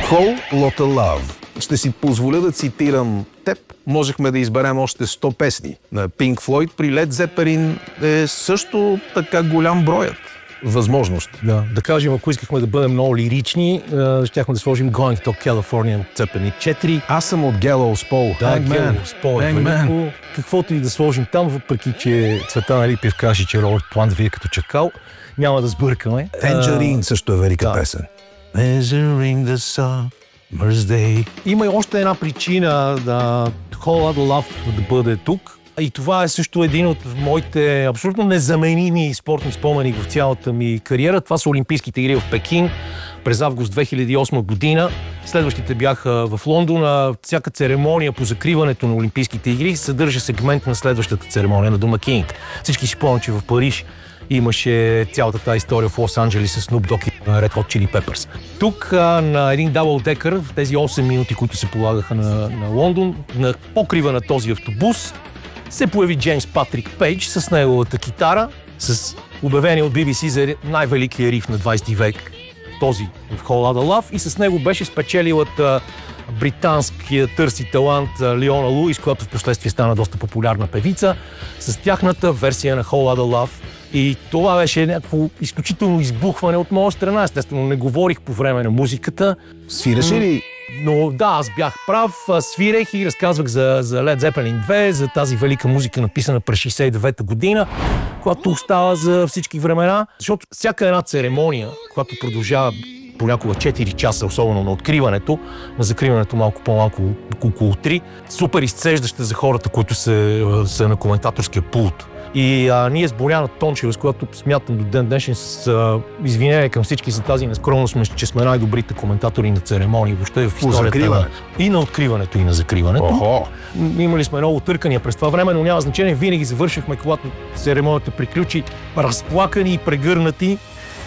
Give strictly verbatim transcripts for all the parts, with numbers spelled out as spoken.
Whole Lotta Love. Ще си позволя да цитирам теб. Можехме да изберем още сто песни. На Pink Floyd при Led Zeppelin е също така голям броят възможност. Да, да кажем, ако искахме да бъдем много лирични, щяхме да сложим Going to California от Zeppelin четири. Аз съм от Gallows Pole. Да, Gallows Pole е велико. Каквото и да сложим там, въпреки че Цветан Липев каже, че Робърт Плант вие като чакал, няма да сбъркаме. Tangerine също е велика да. песен. Measuring the summer's day. Има и още една причина да Whole Lotta Love да бъде тук. И това е също един от моите абсолютно незаменими спортни спомени в цялата ми кариера. Това са Олимпийските игри в Пекин през август две хиляди и осма година. Следващите бяха в Лондон. Всяка церемония по закриването на Олимпийските игри съдържа сегмент на следващата церемония на домакините. Всички си помнят, че в Париж имаше цялата тази история в Лос-Анджелес с Snoop Dogg и Red Hot Chili Peppers. Тук а, на един дабл-декър, в тези осем минути, които се полагаха на, на Лондон, на покрива на този автобус, се появи Джеймс Патрик Пейдж с неговата китара, с обявение от Би Би Си за най-великия риф на двайсети век, този в Whole Lotta Love, и с него беше спечелилата британския търси талант Леона Луис, която в последствие стана доста популярна певица, с тяхната версия на Whole Lotta Love. И това беше някакво изключително избухване от моя страна. Естествено, не говорих по време на музиката. Свираше ли? Но да, аз бях прав, свирех и разказвах за, за Led Zeppelin две, за тази велика музика, написана през шейсет и девета година, която остава за всички времена. Защото всяка една церемония, която продължава понякога четири часа, особено на откриването, на закриването малко по-малко, около три, супер изцеждаща за хората, които са, са на коментаторския пулт. И а, ние с Боряна Тончева, с която смятам до ден днешен с а, извинение към всички за тази нескромност, че сме най-добрите коментатори на церемонии, въобще в историята на, и на откриването, и на закриването. Охо. Имали сме много търкания през това време, но няма значение. Винаги завършихме, когато церемонията приключи, разплакани и прегърнати,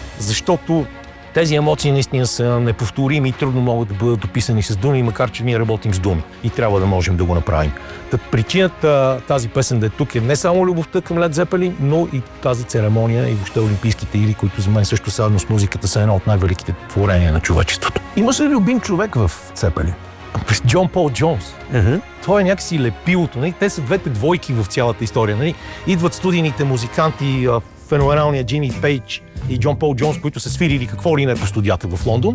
защото тези емоции наистина са неповторими и трудно могат да бъдат описани с думи, макар че ние работим с думи и трябва да можем да го направим. Та причината тази песен да е тук е не само любовта към Led Zeppelin, но и тази церемония и въобще Олимпийските игри, които за мен също заедно с музиката са едно от най-великите творения на човечеството. Имаш ли любим човек в Zeppelin? Джон Пол Джонс. Uh-huh. Това е някакси лепилото. Нали? Те са двете двойки в цялата история. Нали? Идват студийните музиканти, феноменалният Джимми Пейдж и Джон Пол Джонс, които са свирили какво ли не по студията в Лондон.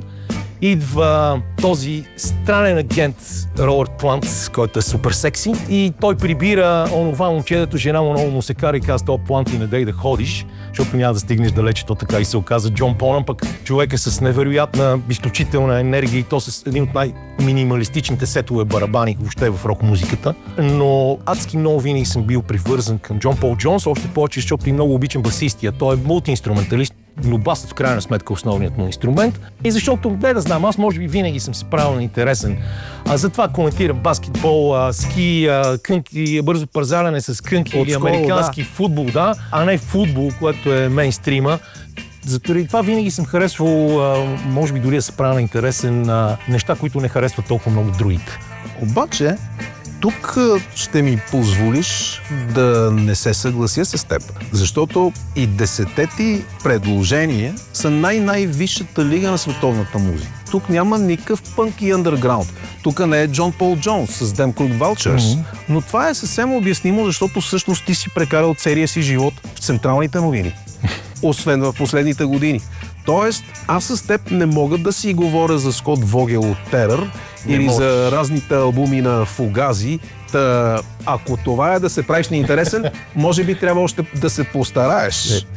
Идва този странен агент Робърт Плант, който е супер секси, и той прибира онова момче, дето жена му много му се кара и казва: "То Плант, и не дай да ходиш, защото няма да стигнеш далече." То така и се оказа. Джон Полън пък човек е с невероятна, изключителна енергия и то с един от най-минималистичните сетове барабани въобще в рок-музиката. Но адски много винаги съм бил привързан към Джон Пол Джонс, още повече, защото и много обичам басистия. Той е мултиинструменталист, но басът в крайна сметка е основният му инструмент. И защото, не да знам, аз може би винаги съм се правил интересен. А затова коментирам баскетбол, а, ски, а, кънки, бързо парзаляне с кънки или американски да. футбол, да, а не футбол, което е мейнстрима. Затова това винаги съм харесвал, а, може би дори да се правя на интересен на неща, които не харесват толкова много другите. Обаче, тук ще ми позволиш да не се съглася с теб, защото и десетте ти предложения са най-най-висшата лига на световната музика. Тук няма никакъв пънк и андерграунд. Тук не е Джон Пол Джонс с Them Crooked Vultures, mm-hmm. но това е съвсем обяснимо, защото всъщност ти си прекарал целия си живот в централните новини, освен в последните години. Тоест, аз с теб не мога да си говоря за Скот Вогел от Терър или можеш. За разните албуми на Фугази. Та, ако това е да се правиш неинтересен, може би трябва още да се постараеш.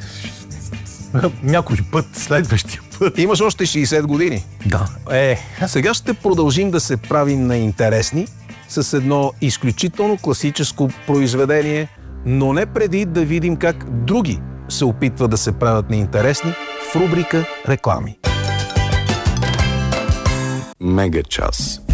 Някой път, следващия път. Имаш още шейсет години. Да. Е. Сега ще продължим да се правим неинтересни с едно изключително класическо произведение, но не преди да видим как други се опитват да се правят неинтересни в рубрика реклами. Мега час.